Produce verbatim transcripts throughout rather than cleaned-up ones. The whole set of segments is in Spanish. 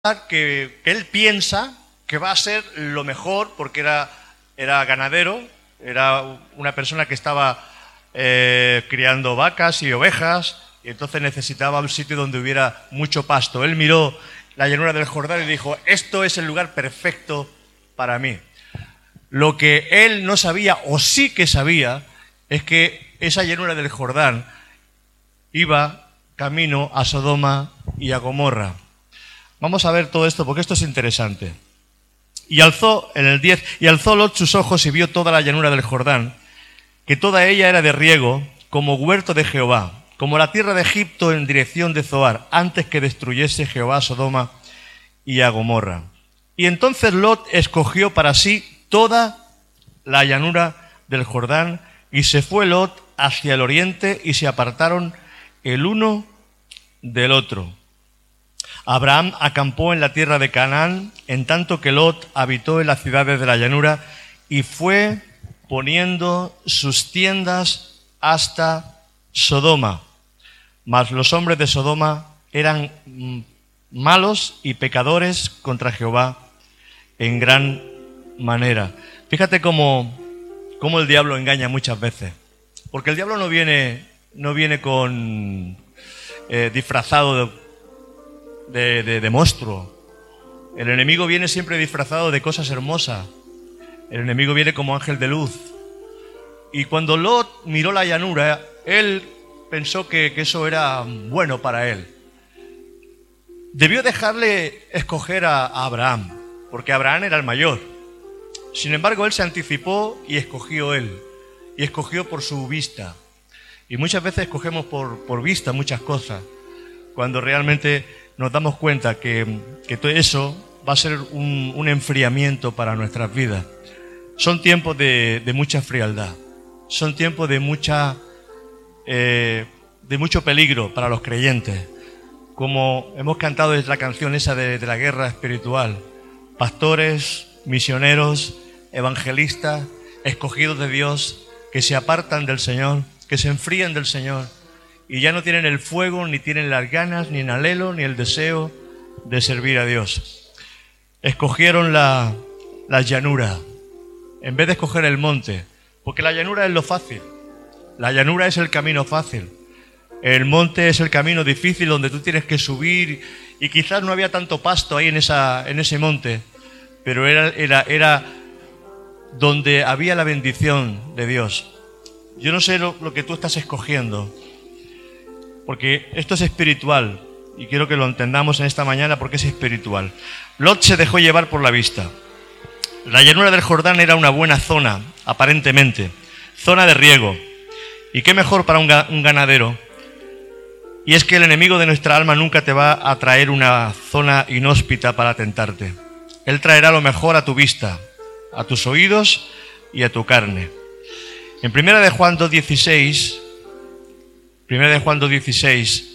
que, que él piensa que va a ser lo mejor porque era, era ganadero, era una persona que estaba eh, criando vacas y ovejas y entonces necesitaba un sitio donde hubiera mucho pasto. Él miró la llanura del Jordán y dijo: esto es el lugar perfecto para mí. Lo que él no sabía, o sí que sabía, es que esa llanura del Jordán iba camino a Sodoma y a Gomorra. Vamos a ver todo esto porque esto es interesante. Y alzó, en el diez, y alzó Lot sus ojos y vio toda la llanura del Jordán, que toda ella era de riego, como huerto de Jehová, como la tierra de Egipto en dirección de Zoar, antes que destruyese Jehová a Sodoma y a Gomorra. Y entonces Lot escogió para sí toda la llanura del Jordán, y se fue Lot hacia el oriente, y se apartaron el uno del otro. Abraham acampó en la tierra de Canaán, en tanto que Lot habitó en las ciudades de la llanura, y fue poniendo sus tiendas hasta Sodoma. Mas los hombres de Sodoma eran malos y pecadores contra Jehová en gran manera. Fíjate cómo, cómo el diablo engaña muchas veces. Porque el diablo no viene, no viene con eh, disfrazado de, de, de, de monstruo. El enemigo viene siempre disfrazado de cosas hermosas. El enemigo viene como ángel de luz. Y cuando Lot miró la llanura, él pensó que, que eso era bueno para él. Debió dejarle escoger a, a Abraham, porque Abraham era el mayor. Sin embargo, él se anticipó y escogió él. Y escogió por su vista. Y muchas veces escogemos por, por vista muchas cosas, cuando realmente nos damos cuenta que, que todo eso va a ser un, un enfriamiento para nuestras vidas. Son tiempos de, de mucha frialdad. Son tiempos de mucha eh, de mucho peligro para los creyentes. Como hemos cantado en la canción esa de, de la guerra espiritual. Pastores, misioneros, evangelistas, escogidos de Dios, que se apartan del Señor, que se enfrían del Señor y ya no tienen el fuego, ni tienen las ganas, ni el anhelo, ni el deseo de servir a Dios. Escogieron la, la llanura en vez de escoger el monte, porque la llanura es lo fácil. La llanura es el camino fácil. El monte es el camino difícil donde tú tienes que subir y quizás no había tanto pasto ahí en, esa, en ese monte, pero era, era, era donde había la bendición de Dios. Yo no sé lo, lo que tú estás escogiendo, porque esto es espiritual y quiero que lo entendamos en esta mañana porque es espiritual. Lot se dejó llevar por la vista. La llanura del Jordán era una buena zona, aparentemente, zona de riego. Y qué mejor para un, ga, un ganadero. Y es que el enemigo de nuestra alma nunca te va a traer una zona inhóspita para tentarte. Él traerá lo mejor a tu vista, a tus oídos y a tu carne. En primera de Juan dos dieciséis, primera de Juan dos dieciséis,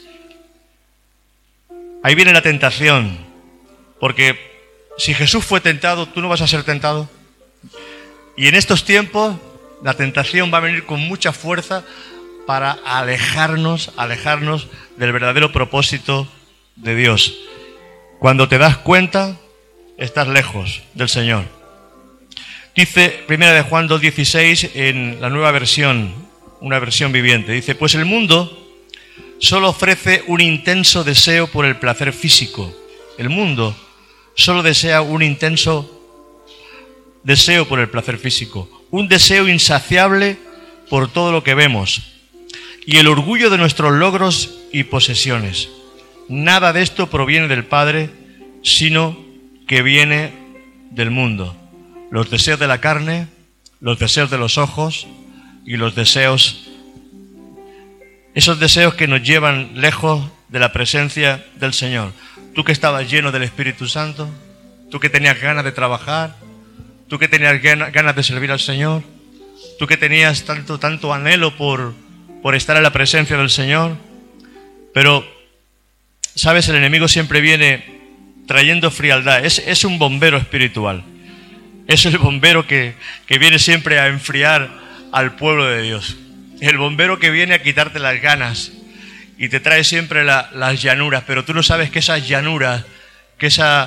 ahí viene la tentación, porque si Jesús fue tentado, ¿tú no vas a ser tentado? Y en estos tiempos la tentación va a venir con mucha fuerza para alejarnos, alejarnos del verdadero propósito de Dios. Cuando te das cuenta, estás lejos del Señor. Dice primera de Juan dos dieciséis en la nueva versión, una versión viviente. Dice: pues el mundo solo ofrece un intenso deseo por el placer físico. El mundo solo desea un intenso deseo por el placer físico. Un deseo insaciable por todo lo que vemos. Y el orgullo de nuestros logros y posesiones. Nada de esto proviene del Padre, sino que viene del mundo. Los deseos de la carne, los deseos de los ojos y los deseos, esos deseos que nos llevan lejos de la presencia del Señor. Tú que estabas lleno del Espíritu Santo, tú que tenías ganas de trabajar, tú que tenías ganas de servir al Señor, tú que tenías tanto, tanto anhelo por, por estar en la presencia del Señor. Pero, ¿sabes? El enemigo siempre viene trayendo frialdad. Es, es un bombero espiritual. Es el bombero que, que viene siempre a enfriar al pueblo de Dios. El bombero que viene a quitarte las ganas y te trae siempre la, las llanuras. Pero tú no sabes que esas llanuras que esa